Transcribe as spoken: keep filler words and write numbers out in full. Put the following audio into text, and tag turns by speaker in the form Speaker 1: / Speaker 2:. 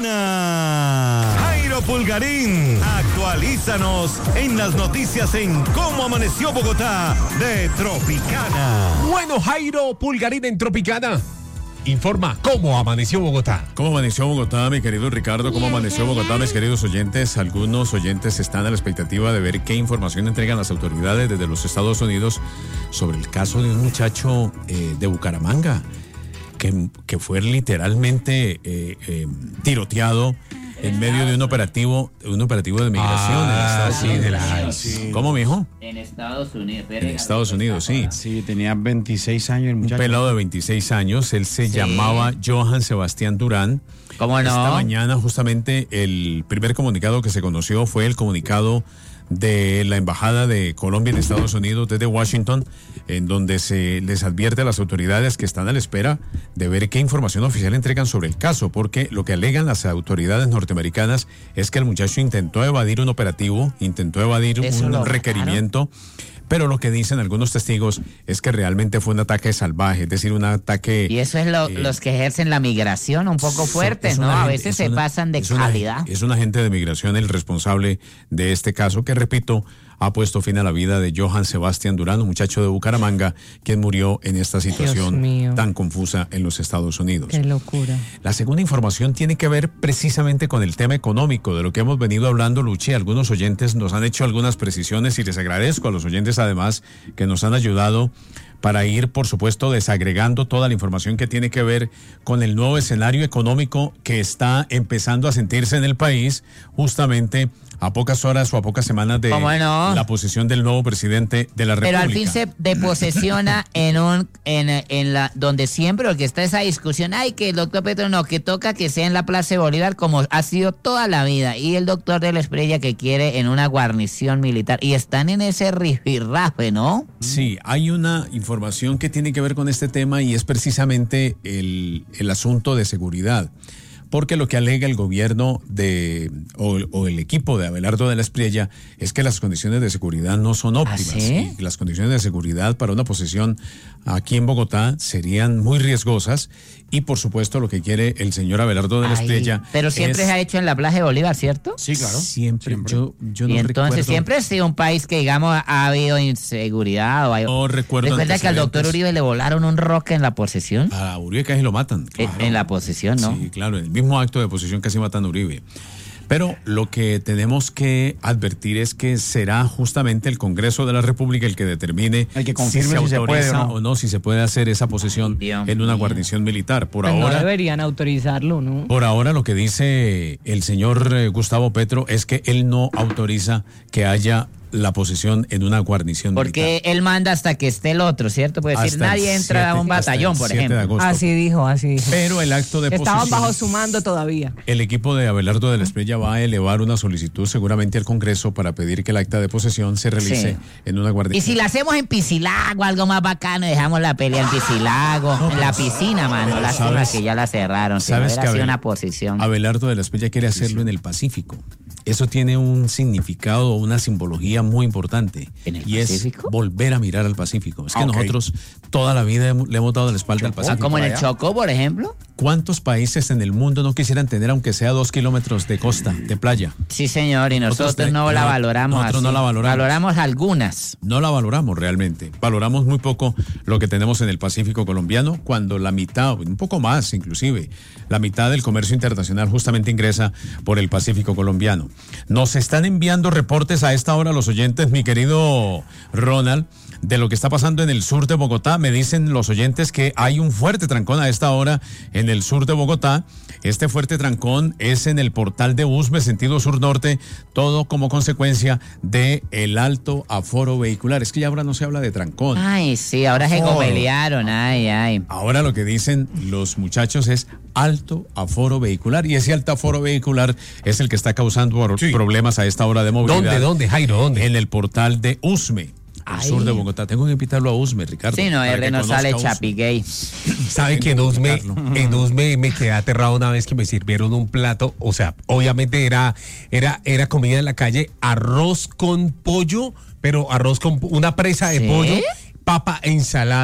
Speaker 1: Tropicana. Jairo Pulgarín, actualízanos en las noticias en Cómo Amaneció Bogotá de Tropicana.
Speaker 2: Bueno, Jairo Pulgarín en Tropicana informa cómo amaneció Bogotá.
Speaker 3: ¿Cómo amaneció Bogotá, mi querido Ricardo? ¿Cómo amaneció Bogotá, mis queridos oyentes? Algunos oyentes están a la expectativa de ver qué información entregan las autoridades desde los Estados Unidos sobre el caso de un muchacho eh, de Bucaramanga que, que fue literalmente eh, eh, tiroteado en medio de un operativo, un operativo de migración.
Speaker 2: Ah,
Speaker 3: en
Speaker 2: sí,
Speaker 3: Estados
Speaker 2: de la
Speaker 3: Unidos.
Speaker 2: sí.
Speaker 3: ¿Cómo, mijo?
Speaker 4: En Estados Unidos.
Speaker 3: En Estados Unidos, sí.
Speaker 5: Sí, tenía veintiséis años el
Speaker 3: Un
Speaker 5: muchacho.
Speaker 3: pelado de veintiséis años, él se
Speaker 4: Sí.
Speaker 3: llamaba Johan Sebastián Durán.
Speaker 4: ¿Cómo no?
Speaker 3: Esta mañana justamente el primer comunicado que se conoció fue el comunicado de la Embajada de Colombia en Estados Unidos desde Washington, en donde se les advierte a las autoridades que están a la espera de ver qué información oficial entregan sobre el caso, porque lo que alegan las autoridades norteamericanas es que el muchacho intentó evadir un operativo, intentó evadir
Speaker 4: Eso lo
Speaker 3: un requerimiento. Pero lo que dicen algunos testigos es que realmente fue un ataque salvaje, es decir, un ataque...
Speaker 4: Y eso es lo,
Speaker 3: eh,
Speaker 4: los que ejercen la migración un poco fuertes,
Speaker 3: es
Speaker 4: ¿no?
Speaker 3: una
Speaker 4: A
Speaker 3: gente-
Speaker 4: veces
Speaker 3: es
Speaker 4: se
Speaker 3: una-
Speaker 4: pasan de
Speaker 3: es una-
Speaker 4: calidad.
Speaker 3: Es un agente de migración el responsable de este caso que, repito, ha puesto fin a la vida de Johan Sebastián Durán, un muchacho de Bucaramanga, quien murió en esta situación
Speaker 6: mío.
Speaker 3: tan confusa en los Estados Unidos.
Speaker 6: Qué locura.
Speaker 3: La segunda información tiene que ver precisamente con el tema económico, de lo que hemos venido hablando, Luchi. Algunos oyentes nos han hecho algunas precisiones y les agradezco a los oyentes además que nos han ayudado para ir, por supuesto, desagregando toda la información que tiene que ver con el nuevo escenario económico que está empezando a sentirse en el país, justamente a pocas horas o a pocas semanas de
Speaker 4: ¿Cómo no?
Speaker 3: la posesión del nuevo presidente de la República.
Speaker 4: Pero al fin se deposesiona en un en, en la donde siempre, porque está esa discusión, ay, que el doctor Petro no, que toca que sea en la Plaza de Bolívar como ha sido toda la vida, y el doctor de la Espriella que quiere en una guarnición militar, y están en ese rifirrafe, ¿no?
Speaker 3: Sí, hay una información que tiene que ver con este tema y es precisamente el, el asunto de seguridad. Porque lo que alega el gobierno de o, o el equipo de Abelardo de la Espriella es que las condiciones de seguridad no son óptimas.
Speaker 4: ¿Ah, sí?
Speaker 3: Y las condiciones de seguridad para una posesión aquí en Bogotá serían muy riesgosas. Y por supuesto lo que quiere el señor Abelardo de la
Speaker 4: Ay,
Speaker 3: Espriella
Speaker 4: pero siempre
Speaker 3: es-
Speaker 4: se ha hecho en la Plaza de Bolívar, ¿cierto?
Speaker 5: Sí, claro.
Speaker 3: Siempre,
Speaker 5: Siempre.
Speaker 3: yo, yo no
Speaker 4: y entonces
Speaker 3: recuerdo-
Speaker 4: siempre ha sido un país que, digamos, ha habido inseguridad. O hay...
Speaker 3: No recuerdo
Speaker 4: ¿Recuerda que al doctor
Speaker 3: antecedentes.
Speaker 4: Uribe le volaron un roque en la posesión?
Speaker 3: A Uribe casi lo matan.
Speaker 4: Eh,
Speaker 3: claro.
Speaker 4: En la posesión, ¿no?
Speaker 3: Sí, claro, en el mismo acto de posesión casi matan a Uribe. Pero lo que tenemos que advertir es que será justamente el Congreso de la República el que determine
Speaker 5: El que confirme si se
Speaker 3: autoriza
Speaker 5: puede o no.
Speaker 3: o no, si se puede hacer esa posesión
Speaker 4: Dios
Speaker 3: en una
Speaker 4: mío.
Speaker 3: guarnición militar. Por
Speaker 6: Pues no
Speaker 3: ahora,
Speaker 6: deberían autorizarlo, ¿no?
Speaker 3: por ahora lo que dice el señor eh, Gustavo Petro es que él no autoriza que haya la posesión en una guarnición
Speaker 4: Porque
Speaker 3: militar.
Speaker 4: él manda hasta que esté el otro, ¿cierto? Puede decir,
Speaker 3: Hasta el
Speaker 4: nadie entra a
Speaker 3: siete
Speaker 4: un
Speaker 3: hasta el
Speaker 4: batallón, por
Speaker 3: siete de
Speaker 4: ejemplo.
Speaker 3: agosto.
Speaker 6: Así dijo, así dijo.
Speaker 3: Pero el acto de
Speaker 6: Estaban
Speaker 3: posesión...
Speaker 6: bajo su mando todavía.
Speaker 3: El equipo de Abelardo de la Espriella va a elevar una solicitud seguramente al Congreso para pedir que el acta de posesión se realice
Speaker 4: Sí.
Speaker 3: en una guarnición.
Speaker 4: Y si la hacemos en Piscilago, algo más bacano, dejamos la pelea en Piscilago, en la piscina, mano. Lástima
Speaker 3: ¿sabes?
Speaker 4: que ya la cerraron. Si no
Speaker 3: ¿Sabes
Speaker 4: hubiera
Speaker 3: que
Speaker 4: sido
Speaker 3: Abel-
Speaker 4: una posición.
Speaker 3: Abelardo de la Espriella quiere hacerlo en el Pacífico. Eso tiene un significado, una simbología muy importante.
Speaker 4: ¿En el
Speaker 3: y
Speaker 4: Pacífico?
Speaker 3: es volver a mirar al Pacífico. Es que
Speaker 5: Ah, ok.
Speaker 3: nosotros toda la vida hemos- le hemos dado la espalda al
Speaker 4: Ah,
Speaker 3: Pacífico.
Speaker 4: como en el
Speaker 5: allá.
Speaker 4: Chocó, por ejemplo.
Speaker 3: ¿Cuántos países en el mundo no quisieran tener aunque sea dos kilómetros de costa, de playa?
Speaker 4: Sí, señor, y nosotros,
Speaker 3: Nosotros te-
Speaker 4: no la
Speaker 3: no,
Speaker 4: valoramos
Speaker 3: nosotros
Speaker 4: así.
Speaker 3: no la valoramos.
Speaker 4: Valoramos algunas.
Speaker 3: No la valoramos realmente. Valoramos muy poco lo que tenemos en el Pacífico colombiano, cuando la mitad, un poco más inclusive, la mitad del comercio internacional justamente ingresa por el Pacífico colombiano. Nos están enviando reportes a esta hora los oyentes, mi querido Ronald, de lo que está pasando en el sur de Bogotá. Me dicen los oyentes que hay un fuerte trancón a esta hora en el sur de Bogotá. Este fuerte trancón es en el portal de Usme, sentido sur-norte, todo como consecuencia de el alto aforo vehicular. Es que ya ahora no se habla de trancón.
Speaker 4: Ay, sí, ahora se
Speaker 3: Aforo.
Speaker 4: gomelearon, ay, ay.
Speaker 3: Ahora lo que dicen los muchachos es alto aforo vehicular, y ese alto aforo vehicular es el que está causando pro-
Speaker 2: Sí.
Speaker 3: problemas a esta hora de movilidad.
Speaker 2: ¿Dónde, dónde, Jairo, dónde?
Speaker 3: En el portal de Usme, al
Speaker 4: Ay.
Speaker 3: sur de Bogotá. Tengo que invitarlo a Usme, Ricardo.
Speaker 4: Sí, no,
Speaker 3: para
Speaker 4: R
Speaker 3: que
Speaker 4: no
Speaker 3: conozca
Speaker 4: sale
Speaker 3: Usme.
Speaker 4: chapigay.
Speaker 2: ¿Sabe que en Usme, en Usme me quedé aterrado una vez que me sirvieron un plato? O sea, obviamente era, era, era comida en la calle, arroz con pollo, pero arroz con una presa de
Speaker 4: ¿Sí?
Speaker 2: pollo, papa, ensalada.